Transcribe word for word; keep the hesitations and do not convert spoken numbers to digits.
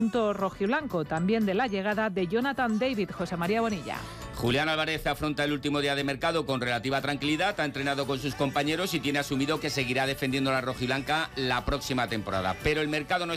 Punto rojiblanco, también de la llegada de Jonathan David. José María Bonilla. Julián Álvarez afronta el último día de mercado con relativa tranquilidad, ha entrenado con sus compañeros y tiene asumido que seguirá defendiendo la rojiblanca la próxima temporada. Pero el mercado no